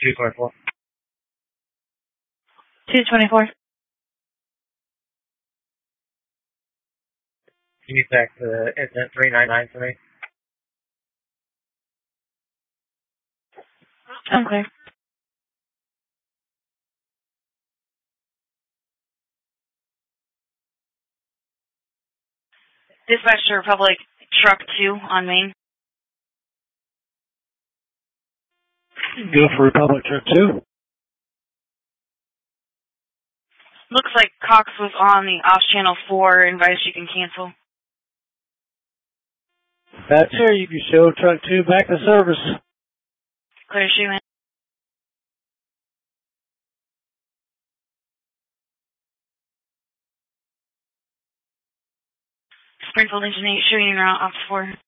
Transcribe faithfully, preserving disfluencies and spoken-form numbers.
two twenty-four. two twenty-four. Can you text uh, incident three ninety-nine for me? Okay. Dispatch to Republic Truck two on Main. Go for Republic Truck two. Looks like Cox was on the off channel four and advised you can cancel. That's here. You can show Truck two back to service. Clear shoe in. Springfield Engine eight showing route off four.